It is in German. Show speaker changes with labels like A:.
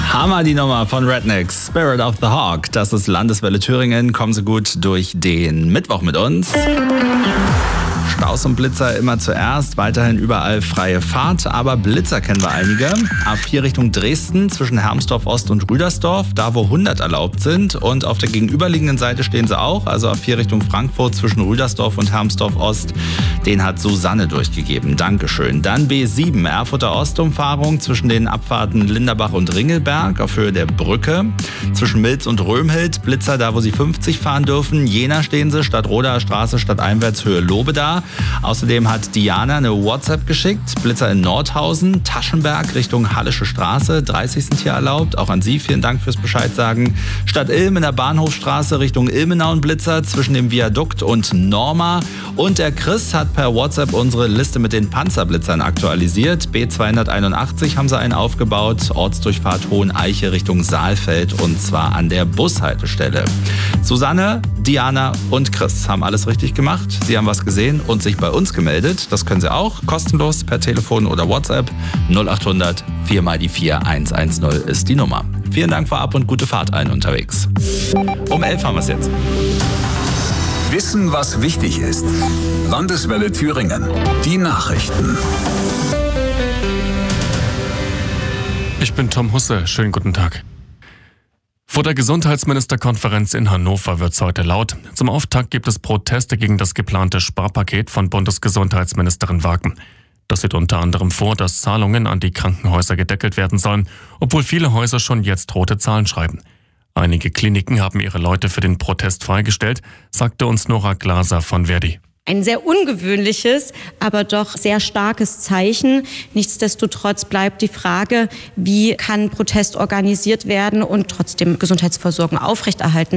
A: Hammer die Nummer von Rednecks, Spirit of the Hawk. Das ist Landeswelle Thüringen. Kommen Sie gut durch den Mittwoch mit uns. Staus und Blitzer immer zuerst, weiterhin überall freie Fahrt, aber Blitzer kennen wir einige. A4 Richtung Dresden zwischen Hermsdorf Ost und Rüdersdorf, da wo 100 erlaubt sind, und auf der gegenüberliegenden Seite stehen sie auch, also A4 Richtung Frankfurt zwischen Rüdersdorf und Hermsdorf Ost, den hat Susanne durchgegeben, Dankeschön. Dann B7 Erfurter Ostumfahrung zwischen den Abfahrten Linderbach und Ringelberg auf Höhe der Brücke, zwischen Milz und Römhild, Blitzer da wo sie 50 fahren dürfen, Jena stehen sie, Stadtrodaer Straße stadteinwärts Höhe Lobeda. Außerdem hat Diana eine WhatsApp geschickt. Blitzer in Nordhausen, Taschenberg Richtung Hallische Straße, 30. hier erlaubt. Auch an Sie vielen Dank fürs Bescheid sagen. Stadt Ilm in der Bahnhofstraße Richtung Ilmenau ein Blitzer zwischen dem Viadukt und Norma. Und der Chris hat per WhatsApp unsere Liste mit den Panzerblitzern aktualisiert. B281 haben sie einen aufgebaut. Ortsdurchfahrt Hoheneiche Richtung Saalfeld und zwar an der Bushaltestelle. Susanne, Diana und Chris haben alles richtig gemacht. Sie haben was gesehen und sich bei uns gemeldet. Das können Sie auch kostenlos per Telefon oder WhatsApp. 0800 4 mal die 4 110 ist die Nummer. Vielen Dank vorab und gute Fahrt allen unterwegs. Um 11 haben wir es jetzt.
B: Wissen, was wichtig ist. Landeswelle Thüringen. Die Nachrichten.
C: Ich bin Tom Husse. Schönen guten Tag. Vor der Gesundheitsministerkonferenz in Hannover wird's heute laut. Zum Auftakt gibt es Proteste gegen das geplante Sparpaket von Bundesgesundheitsministerin Wagen. Das sieht unter anderem vor, dass Zahlungen an die Krankenhäuser gedeckelt werden sollen, obwohl viele Häuser schon jetzt rote Zahlen schreiben. Einige Kliniken haben ihre Leute für den Protest freigestellt, sagte uns Nora Glaser von Verdi.
D: Ein sehr ungewöhnliches, aber doch sehr starkes Zeichen. Nichtsdestotrotz bleibt die Frage, wie kann Protest organisiert werden und trotzdem Gesundheitsversorgung aufrechterhalten